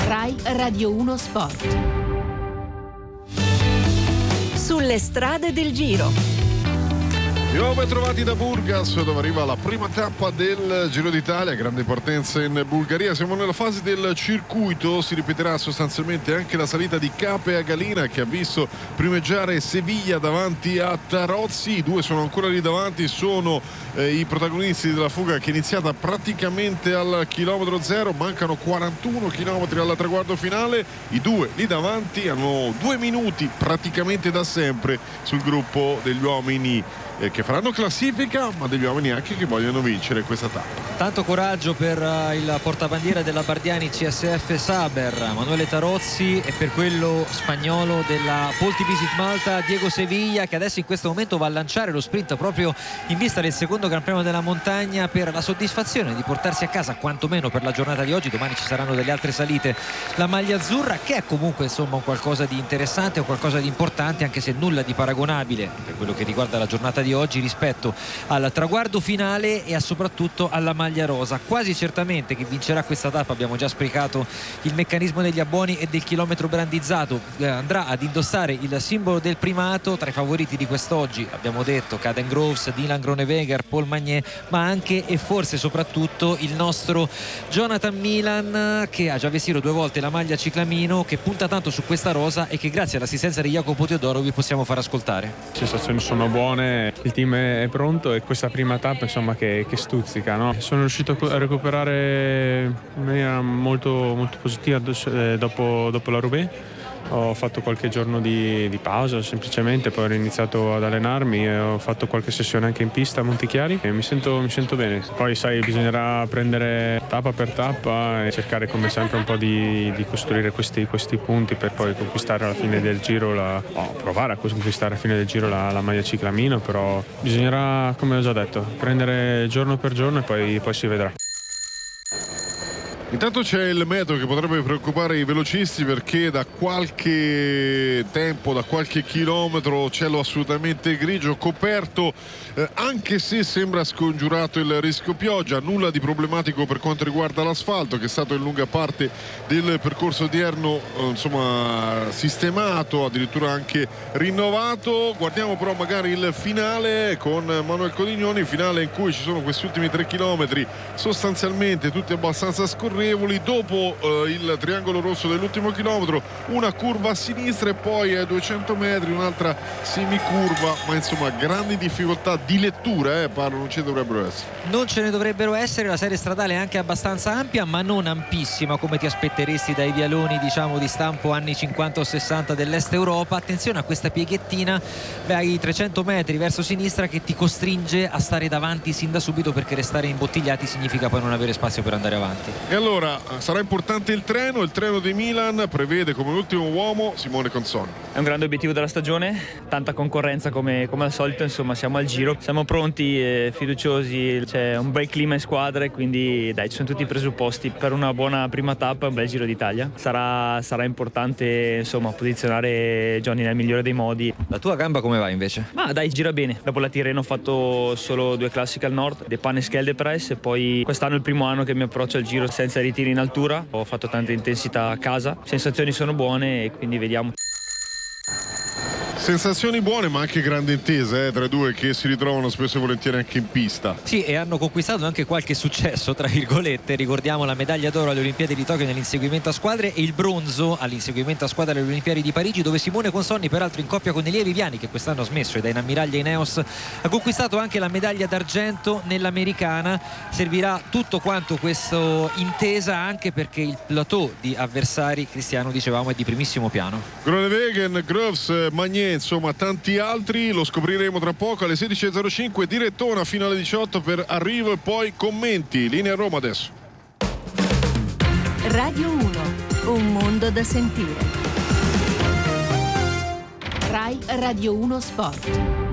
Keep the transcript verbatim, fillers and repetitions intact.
Rai Radio uno Sport. Sulle strade del Giro. Siamo ben trovati da Burgas, dove arriva la prima tappa del Giro d'Italia, grande partenza in Bulgaria. Siamo nella fase del circuito, si ripeterà sostanzialmente anche la salita di Cape a Galina, che ha visto primeggiare Sevilla davanti a Tarozzi. I due sono ancora lì davanti, sono eh, i protagonisti della fuga che è iniziata praticamente al chilometro zero, mancano quarantuno chilometri al traguardo finale. I due lì davanti hanno due minuti praticamente da sempre sul gruppo degli uomini eh, che faranno classifica, ma degli uomini anche che vogliono vincere questa tappa. Tanto coraggio per uh, il portabandiera della Bardiani C S F Saber, Manuele Tarozzi, e per quello spagnolo della Polti Visit Malta, Diego Sevilla, che adesso in questo momento va a lanciare lo sprint proprio in vista del secondo Gran Premio della Montagna, per la soddisfazione di portarsi a casa, quantomeno per la giornata di oggi. Domani ci saranno delle altre salite, la maglia azzurra, che è comunque insomma un qualcosa di interessante, o qualcosa di importante, anche se nulla di paragonabile per quello che riguarda la giornata di oggi rispetto al traguardo finale e a soprattutto alla maglia rosa. Quasi certamente chi vincerà questa tappa, abbiamo già sprecato il meccanismo degli abboni e del chilometro brandizzato, eh, andrà ad indossare il simbolo del primato. Tra i favoriti di quest'oggi abbiamo detto Caden Groves, Dylan Groenewegen, Paul Magnier, ma anche e forse soprattutto il nostro Jonathan Milan, che ha già vestito due volte la maglia ciclamino, che punta tanto su questa rosa e che grazie all'assistenza di Jacopo Teodoro vi possiamo far ascoltare. Le sensazioni sono buone, il team è pronto e questa prima tappa insomma che, che stuzzica, no? Sono riuscito a recuperare in maniera molto, molto positiva dopo, dopo la Roubaix. Ho fatto qualche giorno di, di pausa semplicemente, poi ho iniziato ad allenarmi e ho fatto qualche sessione anche in pista a Montichiari e mi sento, mi sento bene. Poi sai, bisognerà prendere tappa per tappa e cercare come sempre un po' di, di costruire questi, questi punti per poi conquistare alla fine del giro la, oh, provare a conquistare alla fine del giro la, la maglia ciclamino, però bisognerà, come ho già detto, prendere giorno per giorno e poi, poi si vedrà. Intanto c'è il meteo che potrebbe preoccupare i velocisti, perché da qualche tempo, da qualche chilometro, cielo assolutamente grigio, coperto, eh, anche se sembra scongiurato il rischio pioggia. Nulla di problematico per quanto riguarda l'asfalto, che è stato in lunga parte del percorso odierno eh, insomma sistemato, addirittura anche rinnovato. Guardiamo però magari il finale con Manuel Codignoni, finale in cui ci sono questi ultimi tre chilometri sostanzialmente tutti abbastanza scorrevoli. Dopo eh, il triangolo rosso dell'ultimo chilometro, una curva a sinistra e poi a duecento metri un'altra semicurva, ma insomma grandi difficoltà di lettura, eh, parlo, non ci dovrebbero essere. Non ce ne dovrebbero essere, la serie stradale è anche abbastanza ampia, ma non ampissima come ti aspetteresti dai vialoni, diciamo, di stampo anni cinquanta o sessanta dell'est Europa. Attenzione a questa pieghettina ai trecento metri verso sinistra che ti costringe a stare davanti sin da subito, perché restare imbottigliati significa poi non avere spazio per andare avanti. E allora sarà importante il treno, il treno di Milan prevede come ultimo uomo Simone Consonni. È un grande obiettivo della stagione, tanta concorrenza come, come al solito, insomma siamo al giro, siamo pronti e fiduciosi, c'è un bel clima in squadra e quindi dai, ci sono tutti i presupposti per una buona prima tappa e un bel Giro d'Italia. Sarà, sarà importante insomma posizionare Johnny nel migliore dei modi. La tua gamba come va invece? Ma dai, gira bene, dopo la Tirreno ho fatto solo due classiche al nord, De Panne Schelde Press, e poi quest'anno è il primo anno che mi approccio al Giro senza ritiri in altura, ho fatto tanta intensità a casa, sensazioni sono buone e quindi vediamo. Sensazioni buone, ma anche grande intesa eh, tra i due che si ritrovano spesso e volentieri anche in pista. Sì, e hanno conquistato anche qualche successo, tra virgolette. Ricordiamo la medaglia d'oro alle Olimpiadi di Tokyo nell'inseguimento a squadre e il bronzo all'inseguimento a squadre alle Olimpiadi di Parigi, dove Simone Consonni, peraltro in coppia con Elia Viviani, che quest'anno ha smesso ed è in ammiraglia Ineos, ha conquistato anche la medaglia d'argento nell'americana. Servirà tutto quanto questo intesa, anche perché il plateau di avversari, Cristiano, dicevamo, è di primissimo piano. Groenewegen, Groves, Magnier, insomma tanti altri, lo scopriremo tra poco alle sedici e zero cinque, direttona fino alle diciotto per arrivo e poi commenti. Linea Roma adesso. Radio uno, un mondo da sentire. Rai Radio uno Sport.